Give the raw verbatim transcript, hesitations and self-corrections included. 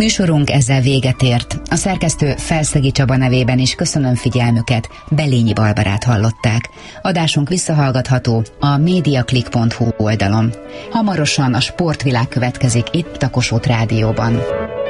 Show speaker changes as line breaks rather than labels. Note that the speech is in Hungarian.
Műsorunk ezzel véget ért. A szerkesztő Felszegi Csaba nevében is köszönöm figyelmüket, Belényi Barbarát hallották. Adásunk visszahallgatható a mediaclick pont hu oldalon. Hamarosan a sportvilág következik itt a Kossuth Rádióban.